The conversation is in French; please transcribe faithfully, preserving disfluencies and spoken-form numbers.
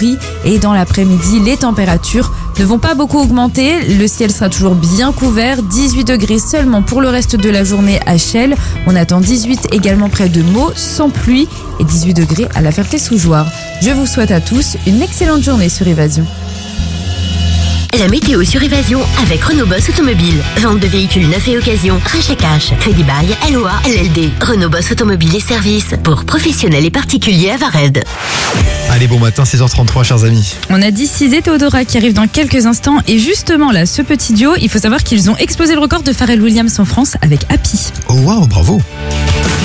assombri et dans l'après-midi, les températures ne vont pas beaucoup augmenter. Le ciel sera toujours bien couvert, dix-huit degrés seulement pour le reste de la journée à Chelles. On attend dix-huit également près de Meaux, sans pluie, et dix-huit degrés à la Ferté-sous-Jouarre. Je vous souhaite à tous une excellente journée sur Évasion. La météo sur Évasion avec Renault Boss Automobile. Vente de véhicules neufs et occasion, rachat cash, crédit bail, L O A, L L D. Renault Boss Automobile et services pour professionnels et particuliers à Vared. Allez, bon matin, six heures trente-trois, chers amis. On a dit Cisé et Théodora qui arrivent dans quelques instants. Et justement, là, ce petit duo, il faut savoir qu'ils ont explosé le record de Pharrell Williams en France avec Happy. Oh waouh, bravo.